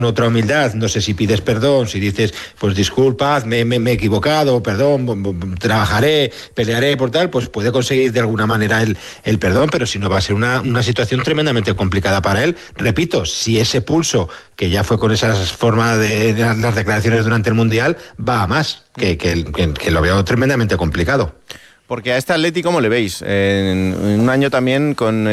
otra humildad, no sé si pides perdón, si dices, pues disculpad, me he equivocado, perdón, trabajaré, pelearé por tal, pues puede conseguir de alguna manera el perdón, pero si no va a ser una situación tremendamente complicada para él. Repito, si ese pulso, que ya fue con esas formas de las declaraciones durante el Mundial, va a más, que lo veo tremendamente complicado. Porque a este Atleti, ¿cómo le veis? En un año también con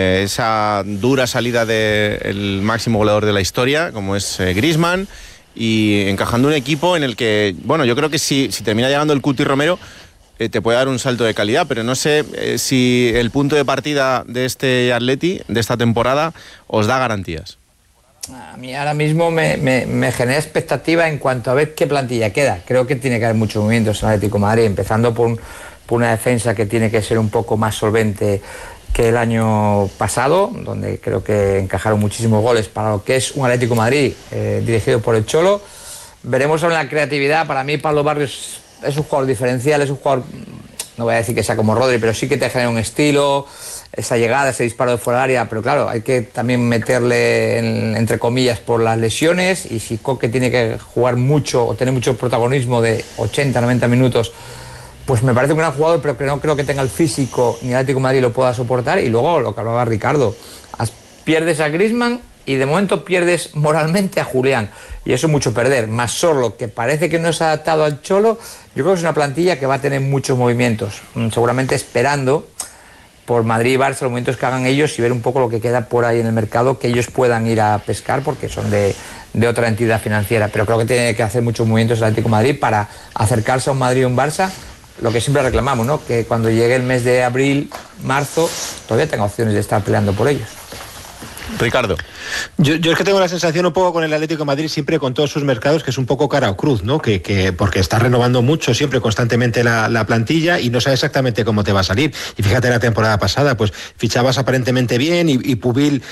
esa dura salida del máximo goleador de la historia, como es Griezmann, y encajando un equipo en el que, bueno, yo creo que si termina llegando el Cuti Romero, te puede dar un salto de calidad, pero no sé si el punto de partida de este Atleti, de esta temporada, os da garantías. A mí ahora mismo me genera expectativa en cuanto a ver qué plantilla queda. Creo que tiene que haber muchos movimientos en el Atlético de Madrid, empezando por una defensa que tiene que ser un poco más solvente que el año pasado, donde creo que encajaron muchísimos goles para lo que es un Atlético de Madrid dirigido por el Cholo. Veremos en la creatividad. Para mí Pablo Barrios es un jugador diferencial, es un jugador, no voy a decir que sea como Rodri, pero sí que te genera un estilo, esa llegada, ese disparo de fuera del área, pero claro, hay que también meterle entre comillas por las lesiones, y si Coque tiene que jugar mucho o tener mucho protagonismo de 80, 90 minutos, pues me parece un gran jugador, pero que no creo que tenga el físico ni el Atlético de Madrid lo pueda soportar. Y luego lo que hablaba Ricardo, pierdes a Griezmann y de momento pierdes moralmente a Julián, y eso es mucho perder, más solo que parece que no se ha adaptado al Cholo. Yo creo que es una plantilla que va a tener muchos movimientos, seguramente esperando por Madrid y Barça los movimientos que hagan ellos y ver un poco lo que queda por ahí en el mercado, que ellos puedan ir a pescar porque son de otra entidad financiera, pero creo que tiene que hacer muchos movimientos el Atlético de Madrid para acercarse a un Madrid y un Barça, lo que siempre reclamamos, ¿no? Que cuando llegue el mes de abril, marzo, todavía tenga opciones de estar peleando por ellos. Ricardo. Yo es que tengo la sensación un poco con el Atlético de Madrid, siempre con todos sus mercados, que es un poco cara o cruz, ¿no? Que porque está renovando mucho, siempre constantemente la plantilla, y no sabe exactamente cómo te va a salir. Y fíjate la temporada pasada, pues fichabas aparentemente bien y Pubil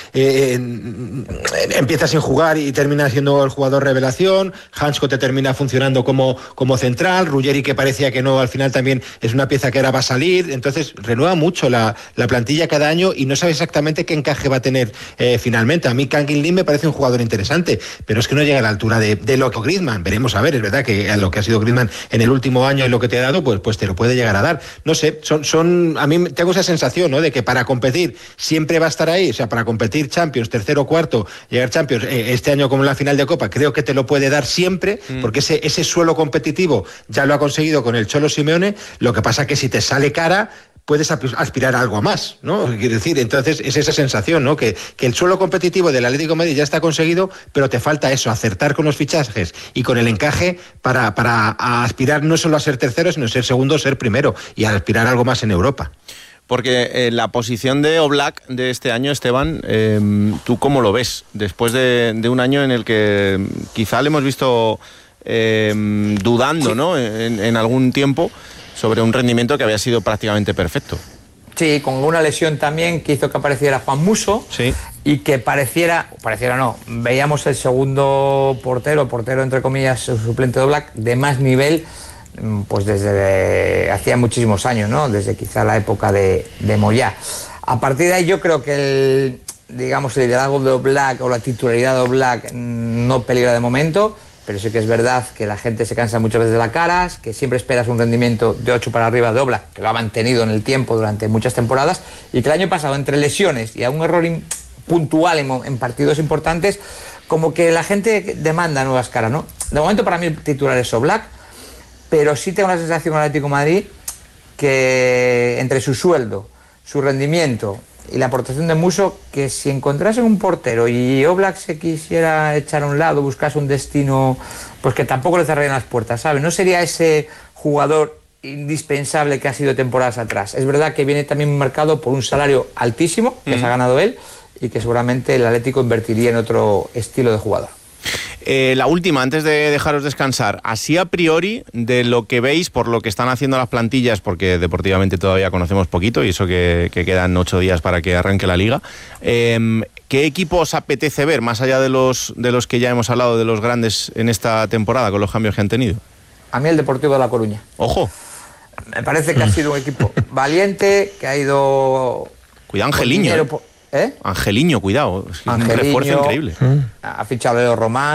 empieza sin jugar y termina siendo el jugador revelación. Hansko te termina funcionando como central. Ruggeri, que parecía que no, al final también es una pieza que ahora va a salir. Entonces renueva mucho la plantilla cada año y no sabe exactamente qué encaje va a tener finalmente. A mí Kangin Lim me parece un jugador interesante, pero es que no llega a la altura de lo que Griezmann. Veremos a ver, es verdad que a lo que ha sido Griezmann en el último año y lo que te ha dado, pues te lo puede llegar a dar. No sé, a mí tengo esa sensación, ¿no? De que para competir siempre va a estar ahí, o sea, para competir Champions, tercero, cuarto, llegar Champions, este año como en la final de Copa, creo que te lo puede dar siempre, porque ese suelo competitivo ya lo ha conseguido con el Cholo Simeone. Lo que pasa que si te sale cara, puedes aspirar a algo más, ¿no? Quiero decir, entonces es esa sensación, ¿no? Que el suelo competitivo del Atlético de Madrid ya está conseguido, pero te falta eso, acertar con los fichajes y con el encaje para aspirar no solo a ser tercero, sino a ser segundo, ser primero y a aspirar a algo más en Europa. Porque la posición de Oblak de este año, Esteban, ¿tú cómo lo ves? Después de un año en el que quizá le hemos visto dudando, ¿no? En algún tiempo, sobre un rendimiento que había sido prácticamente perfecto. Sí, con una lesión también que hizo que apareciera Juan Musso, sí, y que pareciera no, veíamos el segundo portero entre comillas, suplente de Oblak, de más nivel, pues desde hacía muchísimos años, ¿no? Desde quizá la época de Moyá. A partir de ahí yo creo que el liderazgo de Oblak o la titularidad de Oblak no peligra de momento, pero sí que es verdad que la gente se cansa muchas veces de la cara, que siempre esperas un rendimiento de 8 para arriba de Oblak, que lo ha mantenido en el tiempo durante muchas temporadas, y que el año pasado, entre lesiones y a un error puntual en partidos importantes, como que la gente demanda nuevas caras, ¿no? De momento para mí el titular es Oblak, pero sí tengo la sensación con el Atlético de Madrid que entre su sueldo, su rendimiento y la aportación de Musso, que si encontrasen un portero y Oblak se quisiera echar a un lado, buscase un destino, pues que tampoco le cerrarían las puertas, ¿sabes? No sería ese jugador indispensable que ha sido temporadas atrás. Es verdad que viene también marcado por un salario altísimo que se ha ganado él, y que seguramente el Atlético invertiría en otro estilo de jugador. La última, antes de dejaros descansar, así a priori, de lo que veis, por lo que están haciendo las plantillas, porque deportivamente todavía conocemos poquito, y eso que quedan 8 días para que arranque la Liga, ¿qué equipo os apetece ver, más allá de los que ya hemos hablado, de los grandes en esta temporada, con los cambios que han tenido? A mí el Deportivo de La Coruña. ¡Ojo! Me parece que ha sido un equipo valiente, que ha ido... Cuidado, Angeliño. Angeliño, cuidado. Es un refuerzo increíble. Ha fichado a Leo Román.